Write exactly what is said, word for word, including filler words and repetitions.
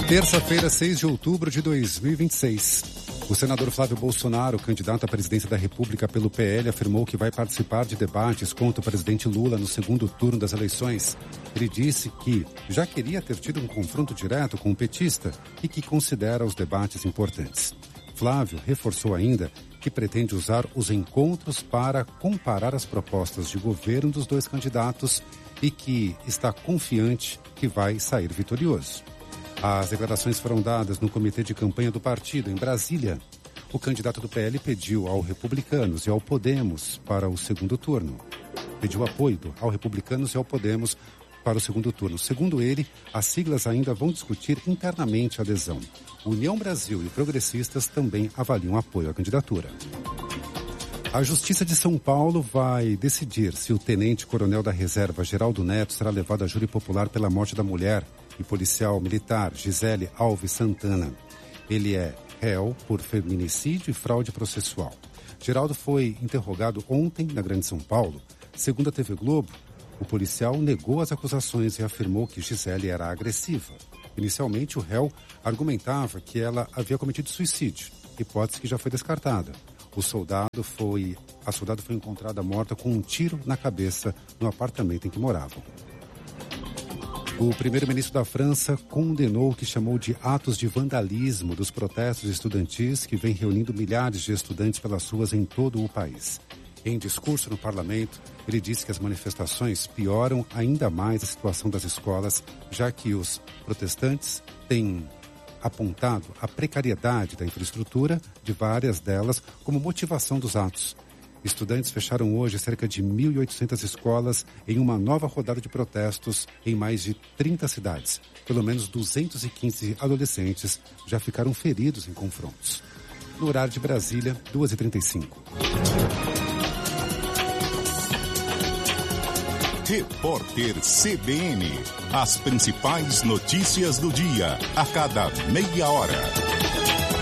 Terça-feira, seis de outubro de dois mil e vinte e seis. O senador Flávio Bolsonaro, candidato à presidência da República pelo P L, afirmou que vai participar de debates contra o presidente Lula no segundo turno das eleições. Ele disse que já queria ter tido um confronto direto com o petista e que considera os debates importantes. Flávio reforçou ainda que pretende usar os encontros para comparar as propostas de governo dos dois candidatos e que está confiante que vai sair vitorioso. As declarações foram dadas no comitê de campanha do partido, em Brasília. O candidato do P L pediu ao Republicanos e ao Podemos para o segundo turno. Pediu apoio ao Republicanos e ao Podemos para o segundo turno. Segundo ele, as siglas ainda vão discutir internamente a adesão. União Brasil e progressistas também avaliam apoio à candidatura. A Justiça de São Paulo vai decidir se o tenente-coronel da Reserva, Geraldo Neto, será levado a júri popular pela morte da mulher e policial militar Gisele Alves Santana. Ele é réu por feminicídio e fraude processual. Geraldo foi interrogado ontem na Grande São Paulo. Segundo a T V Globo, o policial negou as acusações e afirmou que Gisele era agressiva. Inicialmente, o réu argumentava que ela havia cometido suicídio, hipótese que já foi descartada. O soldado foi, a soldado foi encontrada morta com um tiro na cabeça no apartamento em que moravam. O primeiro-ministro da França condenou o que chamou de atos de vandalismo dos protestos estudantis que vem reunindo milhares de estudantes pelas ruas em todo o país. Em discurso no parlamento, ele disse que as manifestações pioram ainda mais a situação das escolas, já que os protestantes têm apontado a precariedade da infraestrutura de várias delas como motivação dos atos. Estudantes fecharam hoje cerca de mil e oitocentas escolas em uma nova rodada de protestos em mais de trinta cidades. Pelo menos duzentos e quinze adolescentes já ficaram feridos em confrontos. No horário de Brasília, duas e trinta e cinco. Repórter C B N. As principais notícias do dia, a cada meia hora.